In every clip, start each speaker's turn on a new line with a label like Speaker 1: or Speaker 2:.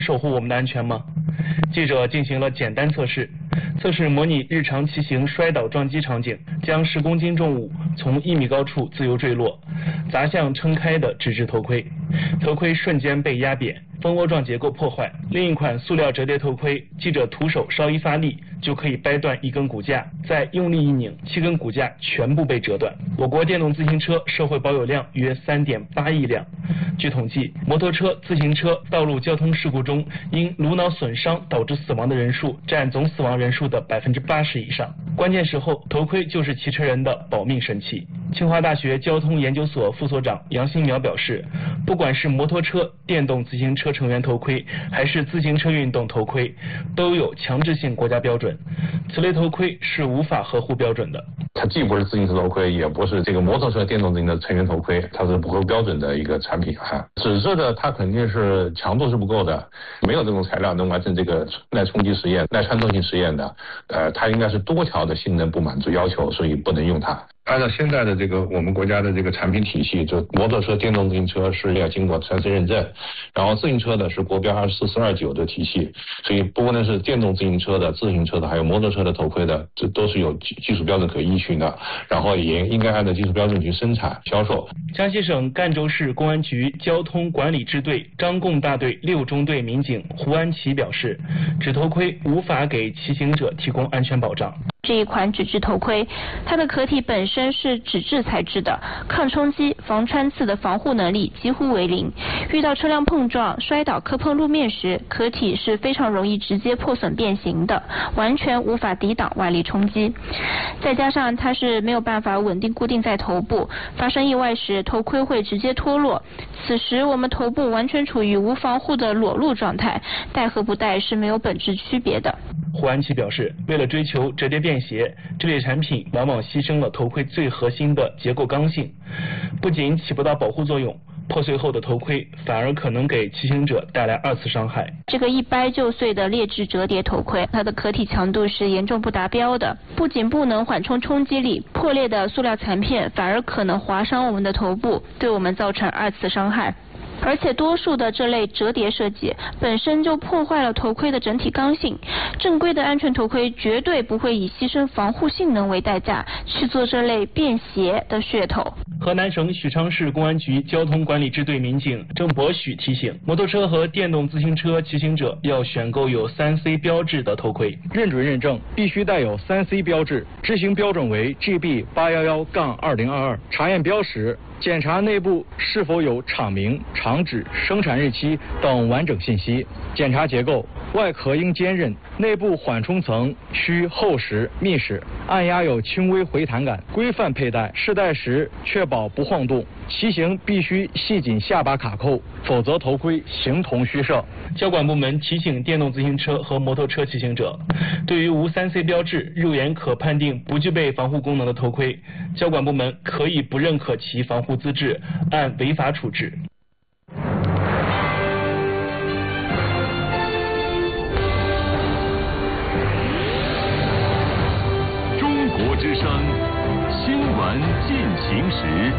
Speaker 1: 守护我们的安全吗？记者进行了简单测试，测试模拟日常骑行摔倒撞击场景，将10公斤重物从1米高处自由坠落，砸向撑开的纸质头盔，头盔瞬间被压扁，蜂窝状结构破坏。另一款塑料折叠头盔，记者徒手稍一发力就可以掰断一根骨架，再用力一拧，7根骨架全部被折断。我国电动自行车社会保有量约3.8亿辆。据统计，摩托车、自行车道路交通事故中因颅脑损伤导致死亡的人数占总死亡人数的80%以上。关键时候，头盔就是骑车人的保命神器。清华大学交通研究所副所长杨新苗表示，不管是摩托车、电动自行车成员头盔，还是自行车运动头盔，都有强制性国家标准，此类头盔是无法合乎标准的。
Speaker 2: 它既不是自行车头盔，也不是这个摩托车电动自行车成员头盔，它是不合标准的一个产品哈。纸质的它肯定是强度是不够的，没有这种材料能完成这个耐冲击实验、耐穿透性实验的。它应该是多条的性能不满足要求，所以不能用它。按照现在的这个我们国家的这个产品体系，就摩托车、电动自行车是要经过3C 认证，然后自行车的是国标24429的体系，所以不论是电动自行车的、自行车的，还有摩托车的头盔的，这都是有技术标准可依循的，然后也应该按照技术标准去生产销售。
Speaker 1: 江西省赣州市公安局交通管理支队张贡大队6中队民警胡安琪表示，纸头盔无法给骑行者提供安全保障。
Speaker 3: 这一款纸质头盔，它的壳体本身是纸质材质的，抗冲击、防穿刺的防护能力几乎为零。遇到车辆碰撞、摔倒、磕碰路面时，壳体是非常容易直接破损变形的，完全无法抵挡外力冲击。再加上它是没有办法稳定固定在头部，发生意外时头盔会直接脱落。此时我们头部完全处于无防护的裸露状态，戴和不戴是没有本质区别的。
Speaker 1: 胡安琪表示，为了追求折叠便携，这类产品往往牺牲了头盔最核心的结构刚性，不仅起不到保护作用，破碎后的头盔反而可能给骑行者带来2次伤害。
Speaker 3: 这个一掰就碎的劣质折叠头盔，它的壳体强度是严重不达标的，不仅不能缓冲冲击力，破裂的塑料残片反而可能划伤我们的头部，对我们造成2次伤害。而且多数的这类折叠设计本身就破坏了头盔的整体刚性，正规的安全头盔绝对不会以牺牲防护性能为代价去做这类便携的噱头。
Speaker 1: 河南省许昌市公安局交通管理支队民警郑博许提醒，摩托车和电动自行车骑行者要选购有3C 标志的头盔，
Speaker 4: 认准认证必须带有3C 标志，执行标准为 GB811-2022，查验标识，检查内部是否有厂名、厂址、生产日期等完整信息，检查结构，外壳应坚韧，内部缓冲层需厚实密实，按压有轻微回弹感，规范佩戴，试戴时确保不晃动，骑行必须系紧下巴卡扣，否则头盔形同虚设。
Speaker 1: 交管部门提醒电动自行车和摩托车骑行者，对于无3C 标志、肉眼可判定不具备防护功能的头盔，交管部门可以不认可其防护资质，按违法处置。
Speaker 5: 中国之声，新闻进行时。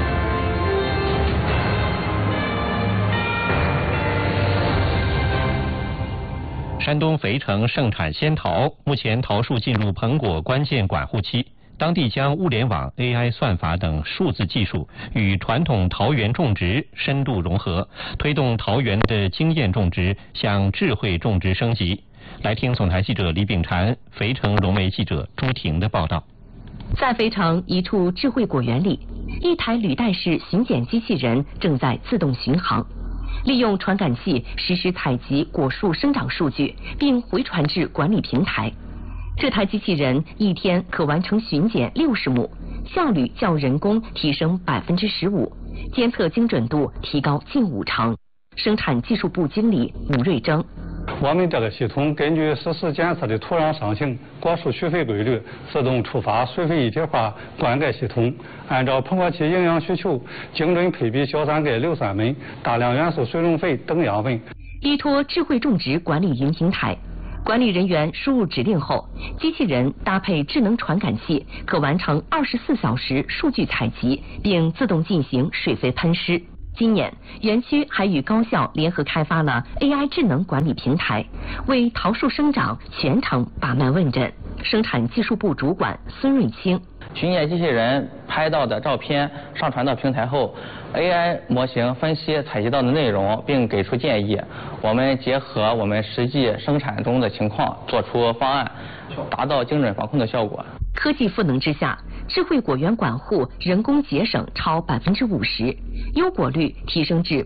Speaker 6: 山东肥城盛产仙桃，目前桃树进入盆果关键管护期。当地将物联网、AI 算法等数字技术与传统桃园种植深度融合，推动桃园的经验种植向智慧种植升级。来听总台记者李秉婵、肥城融媒记者朱婷的报道。
Speaker 7: 在肥城一处智慧果园里，一台履带式巡检机器人正在自动巡航。利用传感器实时采集果树生长数据，并回传至管理平台。这台机器人一天可完成巡检60亩，效率较人工提升15%，监测精准度提高近5成。生产技术部经理吴瑞征。
Speaker 8: 我们这个系统根据实时检测的土壤上行、果树需肥规律，自动触发水肥一体化灌溉系统，按照盆果期营养需求，精准配比硝酸钙、硫酸锰、大量元素水溶肥等养分。
Speaker 7: 依托智慧种植管理云平台，管理人员输入指令后，机器人搭配智能传感器，可完成24小时数据采集，并自动进行水肥喷施。 今年，园区还与高校联合开发了 AI 智能管理平台，为桃树生长全程把脉问诊。生产技术部主管孙瑞清。
Speaker 9: 巡检机器人拍到的照片上传到平台后 ，AI 模型分析采集到的内容，并给出建议。我们结合我们实际生产中的情况，做出方案，达到精准防控的效果。
Speaker 7: 科技赋能之下，智慧果园管护人工节省超50%，优果率提升至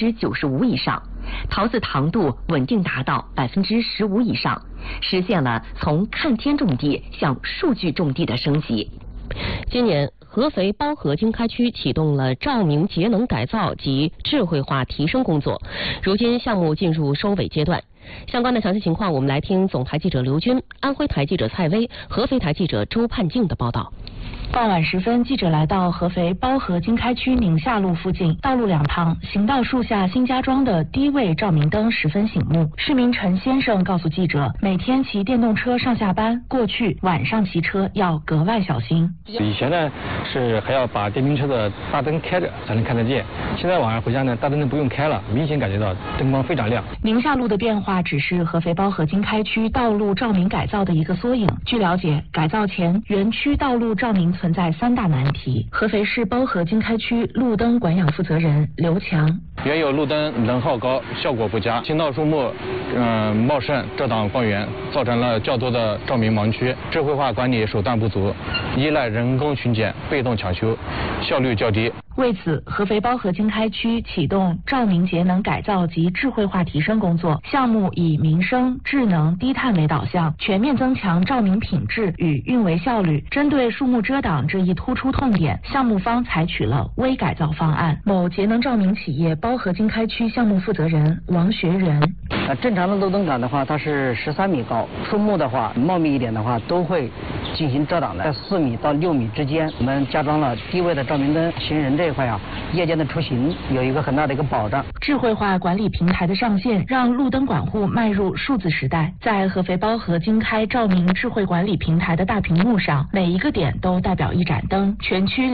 Speaker 7: 95%以上，桃子糖度稳定达到15%以上，实现了从看天种地向数据种地的升级。
Speaker 10: 今年，合肥包河经开区启动了照明节能改造及智慧化提升工作，如今项目进入收尾阶段。相关的详细情况，我们来听总台记者刘军、安徽台记者蔡薇、合肥台记者周盼静的报道。
Speaker 11: 傍晚时分，记者来到合肥包河经开区宁夏路附近，道路两旁行道树下新加装的低位照明灯十分醒目。市民陈先生告诉记者，每天骑电动车上下班，过去晚上骑车要格外小心。
Speaker 4: 以前呢是还要把电瓶车的大灯开着才能看得见，现在晚上回家呢，大灯不用开了，明显感觉到灯光非常亮。
Speaker 11: 宁夏路的变化只是合肥包河经开区道路照明改造的一个缩影。据了解，改造前园区道路照明存在3大难题。合肥市包河经开区路灯管养负责人刘强：
Speaker 4: 原有路灯能耗高，效果不佳，行道树木茂盛遮挡光源，造成了较多的照明盲区。智慧化管理手段不足，依赖人工巡检、被动抢修，效率较低。
Speaker 11: 为此，合肥包河经开区启动照明节能改造及智慧化提升工作，项目以民生、智能、低碳为导向，全面增强照明品质与运维效率。针对树木遮挡这一突出痛点，项目方采取了微改造方案。某节能照明企业包河经开区项目负责人王学仁：
Speaker 12: 正常的路灯杆的话，它是13米高，树木的话茂密一点的话，都会进行遮挡的，在4米到6米之间，我们加装了低位的照明灯，行人这一块夜间的出行有一个很大的一个保障。
Speaker 11: 智慧化管理平台的上线，让路灯管护迈入数字时代。在合肥包河经开照明智慧管理平台的大屏幕上，每一个点都代表一盏灯，全区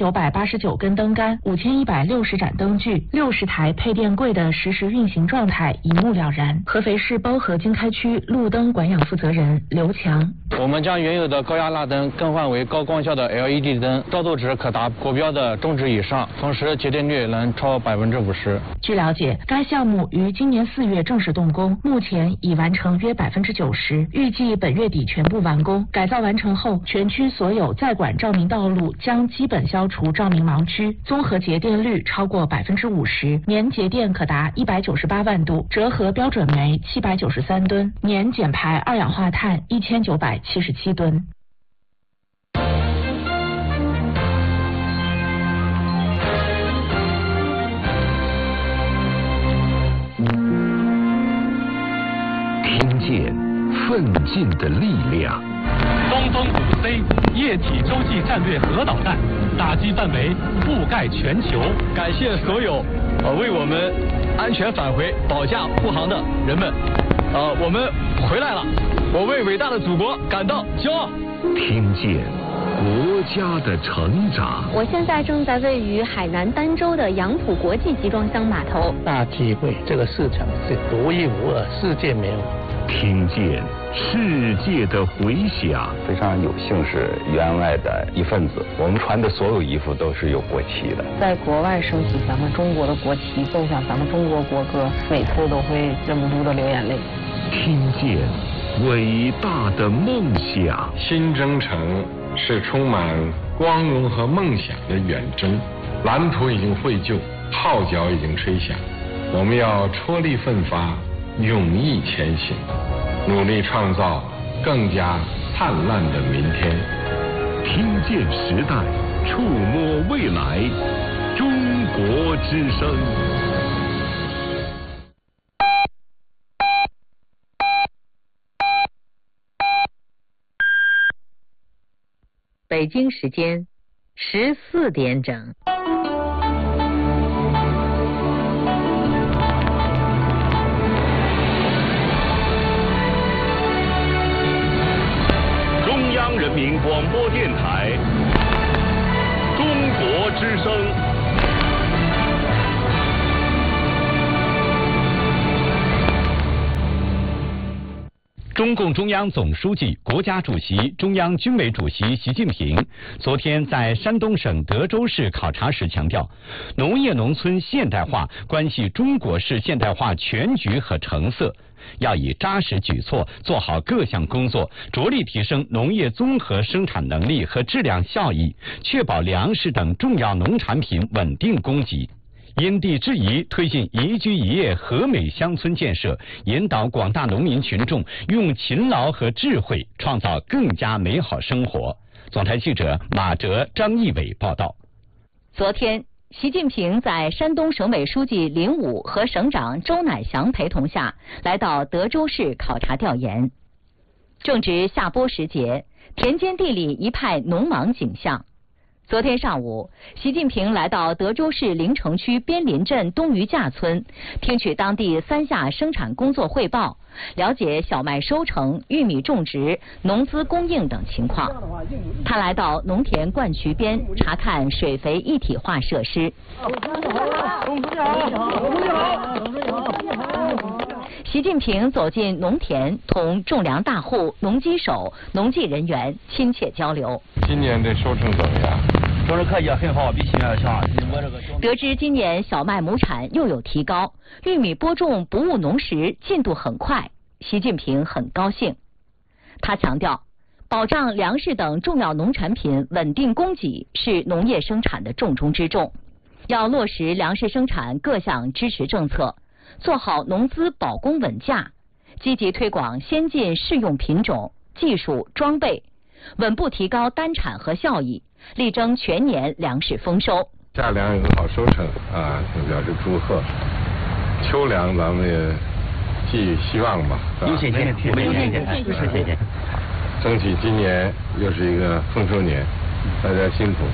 Speaker 11: 2989根灯杆，5160盏灯具，60台配电柜的实时运行状态一目了然。合肥市包河经开区路灯管养负责人刘强：
Speaker 4: 我们将原有的高压蜡灯更换为高光效的 LED 灯，照度值可达国标的中值以上，同时节电率能超50%。
Speaker 11: 据了解，该项目于今年4月正式动工，目前已完成约90%，预计本月底全部完工。改造完成后，全区所有在管照明道路将基本消除照明盲区，综合节电率超过50%，年节电可达198万度，折合标准煤793吨，年减排二氧化碳1977吨。
Speaker 13: 听见奋进的力量。
Speaker 14: 东风5C 液体洲际战略核导弹打击范围覆盖全球。
Speaker 4: 感谢所有为我们安全返回保驾护航的人们。我们回来了，我为伟大的祖国感到骄傲。
Speaker 13: 听见国家的成长。
Speaker 15: 我现在正在位于海南儋州的杨浦国际集装箱码头。
Speaker 16: 大机会，这个市场是独一无二，世界没有。
Speaker 13: 听见世界的回响。
Speaker 17: 非常有幸是员外的一份子，我们穿的所有衣服都是有国旗的。
Speaker 18: 在国外升起咱们中国的国旗，奏响咱们中国国歌，每次都会忍不住的流眼泪。
Speaker 13: 听见伟大的梦想。
Speaker 19: 新征程是充满光荣和梦想的远征，蓝图已经绘就，号角已经吹响，我们要踔厉奋发，勇毅前行，努力创造更加灿烂的明天。
Speaker 13: 听见时代，触摸未来，中国之声。
Speaker 20: 北京时间14点整。
Speaker 5: 中央人民广播电台，中国之声。
Speaker 21: 中共中央总书记、国家主席、中央军委主席习近平昨天在山东省德州市考察时强调，农业农村现代化关系中国式现代化全局和成色，要以扎实举措做好各项工作，着力提升农业综合生产能力和质量效益，确保粮食等重要农产品稳定供给。因地制宜推进宜居宜业和美乡村建设，引导广大农民群众用勤劳和智慧创造更加美好生活。总台记者马哲、张义伟报道。
Speaker 22: 昨天，习近平在山东省委书记林武和省长周乃祥陪同下，来到德州市考察调研。正值下播时节，田间地里一派农忙景象。昨天上午，习近平来到德州市临城区边林镇东鱼架村，听取当地3下生产工作汇报，了解小麦收成、玉米种植、农资供应等情况。他来到农田灌渠边，查看水肥一体化设施。习近平走进农田，同种粮大户、农机手、农技人员亲切交流。
Speaker 19: 今年的收成怎么样？
Speaker 23: 收成可以很好，比去年要强。
Speaker 22: 得知今年小麦亩产又有提高，玉米播种不误农时进度很快，习近平很高兴。他强调，保障粮食等重要农产品稳定供给是农业生产的重中之重，要落实粮食生产各项支持政策，做好农资保供稳价，积极推广先进适用品种、技术、装备，稳步提高单产和效益，力争全年粮食丰收。
Speaker 19: 夏粮有个好收成啊，表示祝贺。秋粮咱们也寄予希望吧。
Speaker 23: 有信心，我们有信心，是信心。
Speaker 19: 争取今年又是一个丰收年，大家辛苦。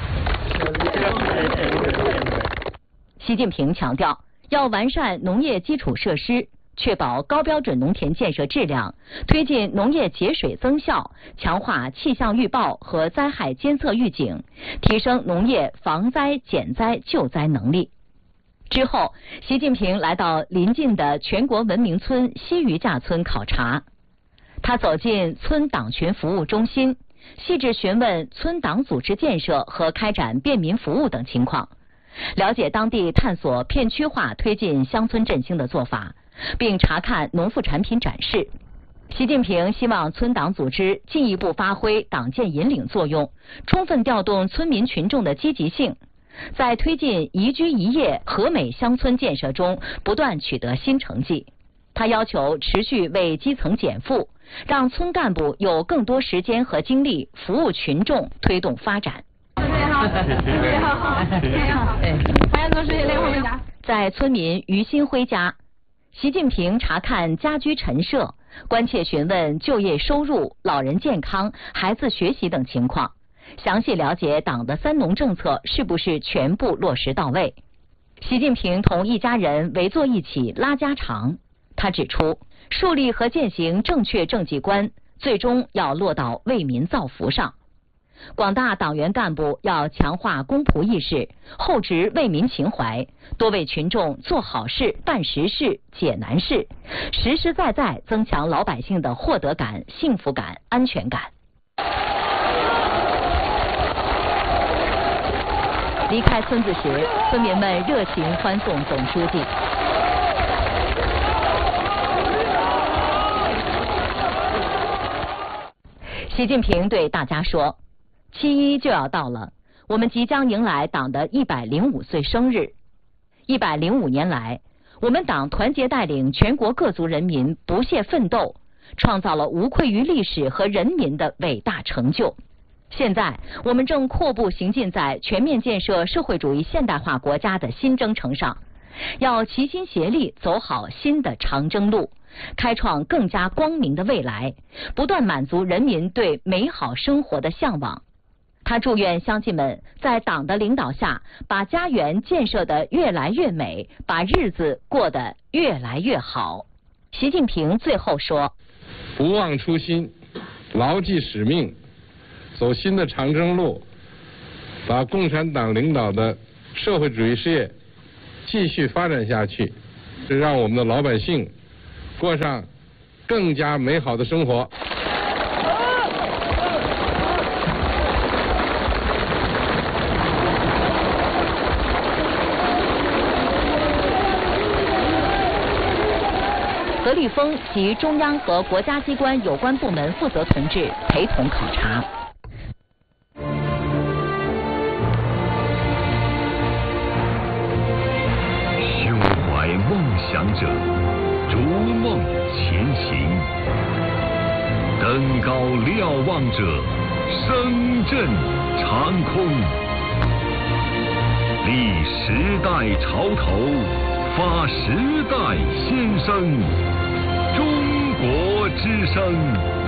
Speaker 22: 习近平强调，要完善农业基础设施，确保高标准农田建设质量，推进农业节水增效，强化气象预报和灾害监测预警，提升农业防灾减灾救灾能力。之后，习近平来到邻近的全国文明村西鱼架村考察。他走进村党群服务中心，细致询问村党组织建设和开展便民服务等情况，了解当地探索片区化推进乡村振兴的做法，并查看农副产品展示。习近平希望村党组织进一步发挥党建引领作用，充分调动村民群众的积极性，在推进宜居宜业和美乡村建设中不断取得新成绩。他要求持续为基层减负，让村干部有更多时间和精力服务群众，推动发展。在村民于新辉家，习近平查看家居陈设，关切询问就业收入、老人健康、孩子学习等情况，详细了解党的3农政策是不是全部落实到位。习近平同一家人围坐一起拉家常。他指出，树立和践行正确政绩观，最终要落到为民造福上。广大党员干部要强化公仆意识，厚植为民情怀，多为群众做好事、办实事、解难事，实实在在增强老百姓的获得感、幸福感、安全感。离开村子时，村民们热情欢送总书记。习近平对大家说，7·1就要到了，我们即将迎来党的105岁生日。105年来，我们党团结带领全国各族人民不懈奋斗，创造了无愧于历史和人民的伟大成就。现在，我们正阔步行进在全面建设社会主义现代化国家的新征程上，要齐心协力走好新的长征路，开创更加光明的未来，不断满足人民对美好生活的向往。他祝愿乡亲们在党的领导下，把家园建设得越来越美，把日子过得越来越好。习近平最后说：
Speaker 19: 不忘初心，牢记使命，走新的长征路，把共产党领导的社会主义事业继续发展下去，是让我们的老百姓过上更加美好的生活。
Speaker 22: 何立峰及中央和国家机关有关部门负责同志陪同考察。
Speaker 13: 胸怀梦想者，逐梦前行；登高瞭望者，声震长空。立时代潮头，发时代先声。中国之声。